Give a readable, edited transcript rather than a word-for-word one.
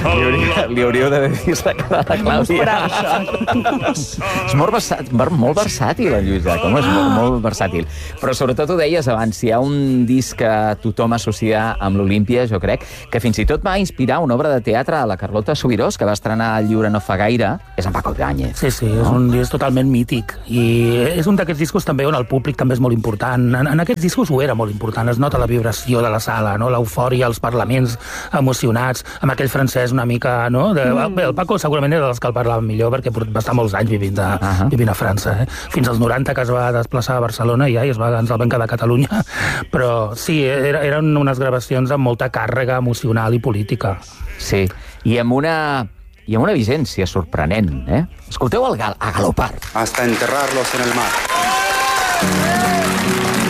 Li hauríeu d'haver vist la cara de Clàudia. És molt versàtil, en Lluís Llach, home, és molt versàtil. Però sobretot ho deies abans, si hi ha un disc que tothom associa amb l'Olímpia, jo crec, que fins i tot va inspirar una obra de teatre a la Carlota Subirós, que va estrenar el llibre no fa gaire, és en Paco Ibáñez. Sí, és un disc totalment mític. I és un d'aquests discos també on el públic també és molt important. En aquests discos ho era molt important. Es nota la vibració de la sala, no? L'eufòria, els parlaments emocionats, amb aquell francès una mica, no? Bé, el Paco segurament era dels que el parlava millor, perquè va estar molts anys vivint a França. Fins als 90, que es va desplaçar a Barcelona, i ens el van quedar a Catalunya. Però sí, eren unes gravacions amb molta càrrega emocional i política. Sí, i amb una vigència sorprenent, eh? Escolteu a Galopar. Hasta enterrarlos en el mar.